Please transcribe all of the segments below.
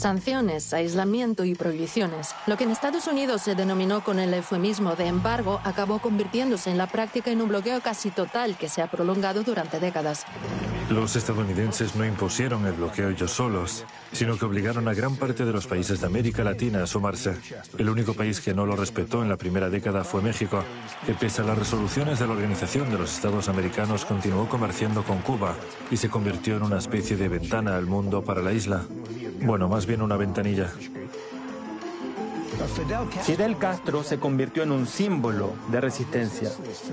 Sanciones, aislamiento y prohibiciones. Lo que en Estados Unidos se denominó con el eufemismo de embargo acabó convirtiéndose en la práctica en un bloqueo casi total que se ha prolongado durante décadas. Los estadounidenses no impusieron el bloqueo ellos solos, sino que obligaron a gran parte de los países de América Latina a sumarse. El único país que no lo respetó en la primera década fue México, que pese a las resoluciones de la Organización de los Estados Americanos continuó comerciando con Cuba y se convirtió en una especie de ventana al mundo para la isla. Bueno, más bien una ventanilla. Fidel Castro se convirtió en un símbolo de resistencia.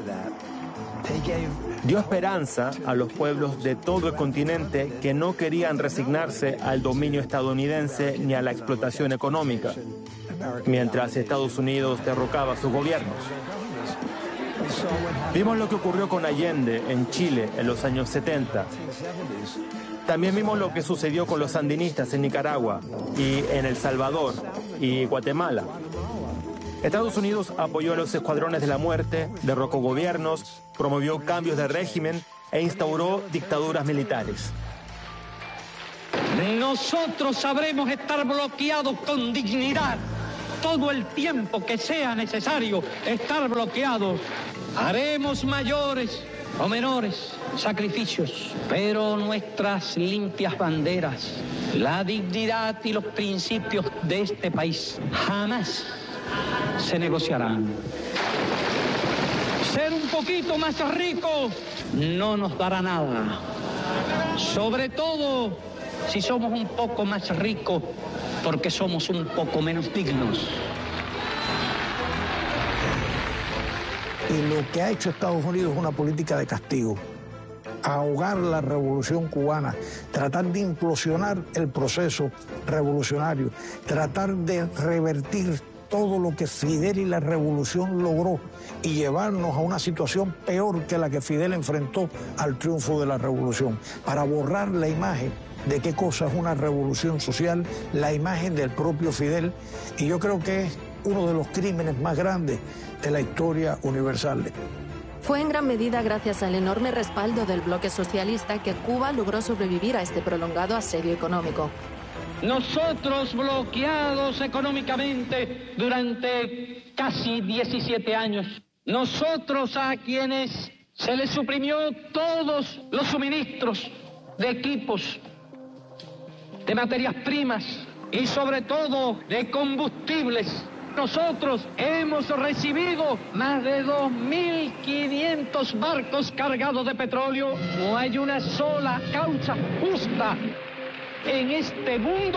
Dio esperanza a los pueblos de todo el continente que no querían resignarse al dominio estadounidense ni a la explotación económica, mientras Estados Unidos derrocaba sus gobiernos. Vimos lo que ocurrió con Allende en Chile en los años 70. También vimos lo que sucedió con los sandinistas en Nicaragua y en El Salvador y Guatemala. Estados Unidos apoyó a los escuadrones de la muerte, derrocó gobiernos, promovió cambios de régimen e instauró dictaduras militares. Nosotros sabremos estar bloqueados con dignidad todo el tiempo que sea necesario estar bloqueados. Haremos mayores o menores sacrificios, pero nuestras limpias banderas, la dignidad y los principios de este país jamás se negociarán. Ser un poquito más rico no nos dará nada, sobre todo si somos un poco más ricos porque somos un poco menos dignos. Y lo que ha hecho Estados Unidos es una política de castigo. Ahogar la revolución cubana, tratar de implosionar el proceso revolucionario, tratar de revertir todo lo que Fidel y la revolución logró y llevarnos a una situación peor que la que Fidel enfrentó al triunfo de la revolución, para borrar la imagen de qué cosa es una revolución social, la imagen del propio Fidel, y yo creo que es uno de los crímenes más grandes de la historia universal. Fue en gran medida gracias al enorme respaldo del bloque socialista que Cuba logró sobrevivir a este prolongado asedio económico. Nosotros bloqueados económicamente durante casi 17 años. Nosotros a quienes se les suprimió todos los suministros de equipos, de materias primas y sobre todo de combustibles. Nosotros hemos recibido más de 2.500 barcos cargados de petróleo. No hay una sola causa justa en este mundo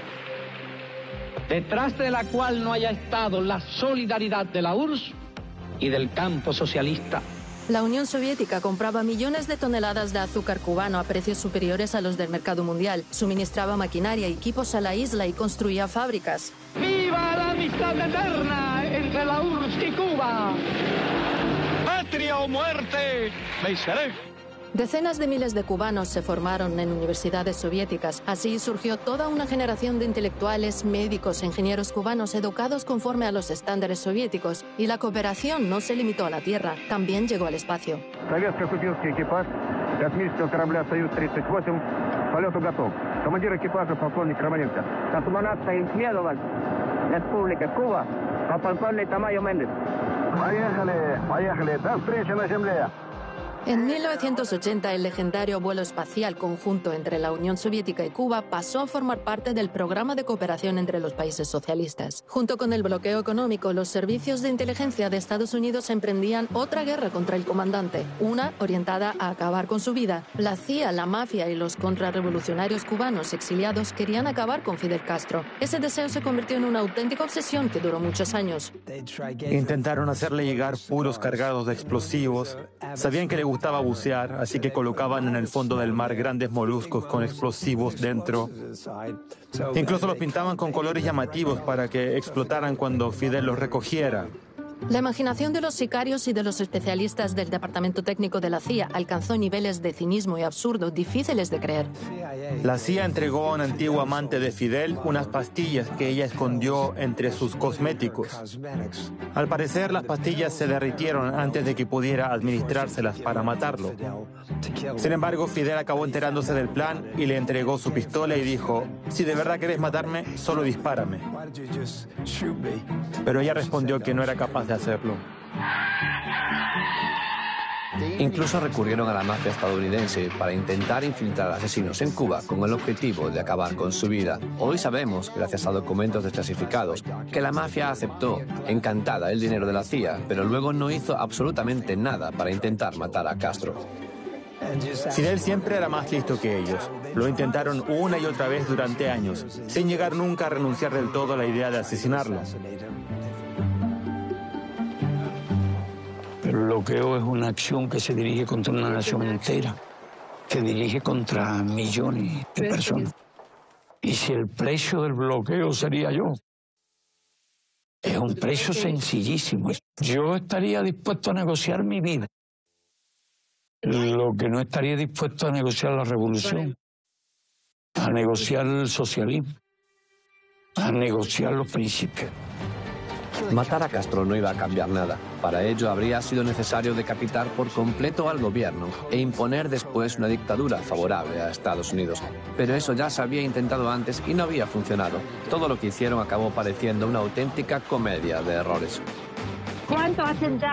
detrás de la cual no haya estado la solidaridad de la URSS y del campo socialista. La Unión Soviética compraba millones de toneladas de azúcar cubano a precios superiores a los del mercado mundial, suministraba maquinaria y equipos a la isla y construía fábricas. ¡Viva la amistad eterna entre la URSS y Cuba! ¡Patria o muerte! ¡Venceré! Decenas de miles de cubanos se formaron en universidades soviéticas. Así surgió toda una generación de intelectuales, médicos e ingenieros cubanos educados conforme a los estándares soviéticos. Y la cooperación no se limitó a la tierra, también llegó al espacio. Советско-кубинский экипаж космического корабля «Союз-38» полету готов. Командир экипажа полковник Романенко. Космонавта исследовать Республика Куба, полковник Tamayo Méndez. Поехали, поехали. До встречи на земле. En 1980, el legendario vuelo espacial conjunto entre la Unión Soviética y Cuba pasó a formar parte del programa de cooperación entre los países socialistas. Junto con el bloqueo económico, los servicios de inteligencia de Estados Unidos emprendían otra guerra contra el comandante, una orientada a acabar con su vida. La CIA, la mafia y los contrarrevolucionarios cubanos exiliados querían acabar con Fidel Castro. Ese deseo se convirtió en una auténtica obsesión que duró muchos años. Intentaron hacerle llegar puros cargados de explosivos. Sabían que le gustaba bucear, así que colocaban en el fondo del mar grandes moluscos con explosivos dentro. Incluso los pintaban con colores llamativos para que explotaran cuando Fidel los recogiera. La imaginación de los sicarios y de los especialistas del Departamento Técnico de la CIA alcanzó niveles de cinismo y absurdo difíciles de creer. La CIA entregó a un antiguo amante de Fidel unas pastillas que ella escondió entre sus cosméticos. Al parecer, las pastillas se derritieron antes de que pudiera administrárselas para matarlo. Sin embargo, Fidel acabó enterándose del plan y le entregó su pistola y dijo: si de verdad querés matarme, solo dispárame. Pero ella respondió que no era capaz de hacerlo. Incluso recurrieron a la mafia estadounidense para intentar infiltrar asesinos en Cuba con el objetivo de acabar con su vida. Hoy sabemos, gracias a documentos desclasificados, que la mafia aceptó, encantada, el dinero de la CIA, pero luego no hizo absolutamente nada para intentar matar a Castro. Fidel siempre era más listo que ellos. Lo intentaron una y otra vez durante años, sin llegar nunca a renunciar del todo a la idea de asesinarlo. El bloqueo es una acción que se dirige contra una nación entera, se dirige contra millones de personas. Y si el precio del bloqueo sería yo, es un precio sencillísimo. Yo estaría dispuesto a negociar mi vida. Lo que no estaría dispuesto a negociar la revolución, a negociar el socialismo, a negociar los principios. Matar a Castro no iba a cambiar nada. Para ello habría sido necesario decapitar por completo al gobierno e imponer después una dictadura favorable a Estados Unidos. Pero eso ya se había intentado antes y no había funcionado. Todo lo que hicieron acabó pareciendo una auténtica comedia de errores. ¿Cuántos atentados